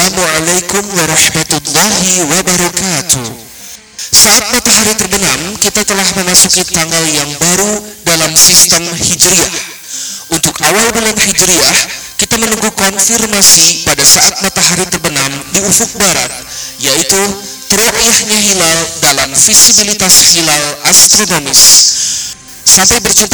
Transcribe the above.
Assalamualaikum warahmatullahi wabarakatuh. Saat matahari terbenam, kita telah memasuki tanggal yang baru dalam sistem Hijriah. Untuk awal bulan Hijriah, kita menunggu konfirmasi pada saat matahari terbenam di ufuk barat, yaitu teroyahnya hilal dalam visibilitas hilal astronomis. Sampai berjumpa